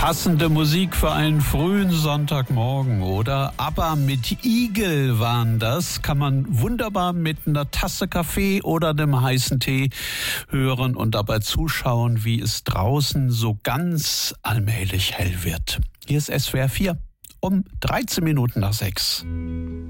Passende Musik für einen frühen Sonntagmorgen, oder? ABBA mit Igel waren das. Kann man wunderbar mit einer Tasse Kaffee oder einem heißen Tee hören und dabei zuschauen, wie es draußen so ganz allmählich hell wird. Hier ist SWR 4 um 13 Minuten nach 6.